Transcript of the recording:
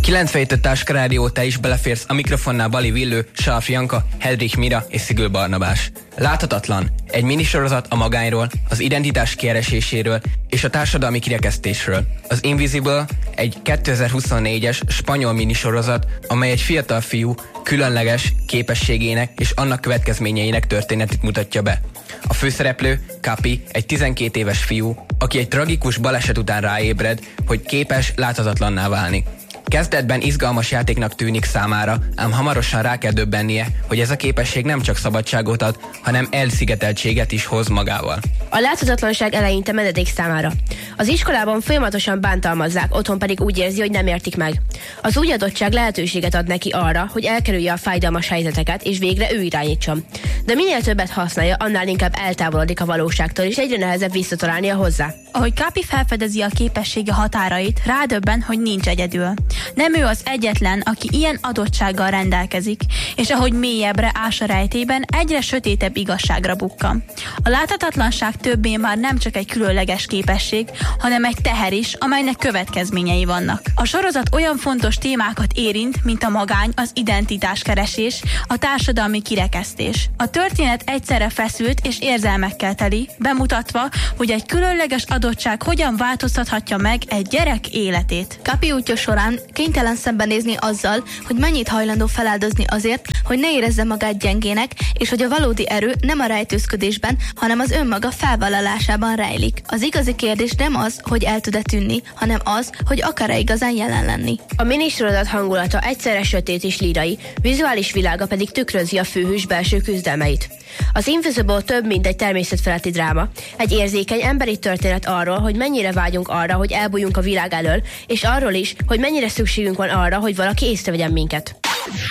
97 Táska Rádió, te is beleférsz, a mikrofonnál Bali Villő, Salf Janka, Hedrich Mira és Szigül Barnabás. Láthatatlan, egy minisorozat a magányról, az identitás kiereséséről és a társadalmi kirekesztésről. Az Invisible egy 2024-es spanyol minisorozat, amely egy fiatal fiú különleges képességének és annak következményeinek történetét mutatja be. A főszereplő, Capi, egy 12 éves fiú, aki egy tragikus baleset után ráébred, hogy képes láthatatlanná válni. Kezdetben izgalmas játéknak tűnik számára, ám hamarosan rá kell döbbennie, hogy ez a képesség nem csak szabadságot ad, hanem elszigeteltséget is hoz magával. A láthatatlanság eleinte menedék számára. Az iskolában folyamatosan bántalmazzák, otthon pedig úgy érzi, hogy nem értik meg. Az új adottság lehetőséget ad neki arra, hogy elkerülje a fájdalmas helyzeteket, és végre ő irányítson. De minél többet használja, annál inkább eltávolodik a valóságtól, és egyre nehezebb visszatalálnia hozzá. Ahogy Capi felfedezi a képessége határait, rádöbben, hogy nincs egyedül. Nem ő az egyetlen, aki ilyen adottsággal rendelkezik, és ahogy mélyebbre ás a rejtében, egyre sötétebb igazságra bukkan. A láthatatlanság többé már nem csak egy különleges képesség, hanem egy teher is, amelynek következményei vannak. A sorozat olyan fontos témákat érint, mint a magány, az identitáskeresés, a társadalmi kirekesztés. A történet egyszerre feszült és érzelmekkel teli, bemutatva, hogy egy különleges adottság hogyan változtathatja meg egy gyerek életét. Capi útja során kénytelen szembenézni azzal, hogy mennyit hajlandó feláldozni azért, hogy ne érezze magát gyengének, és hogy a valódi erő nem a rejtőzködésben, hanem az önmaga felvállalásában rejlik. Az igazi kérdés nem az, hogy el tud-e tűnni, hanem az, hogy akar-e igazán jelen lenni. A minisorozat hangulata egyszerre sötét és lírai, vizuális világa pedig tükrözi a főhős belső küzdelmeit. Az Invisible több, mint egy természetfeletti dráma, egy érzékeny emberi történet arról, hogy mennyire vágyunk arra, hogy elbújjunk a világ elől, és arról is, hogy mennyire szükségünk van arra, hogy valaki észrevegyen minket.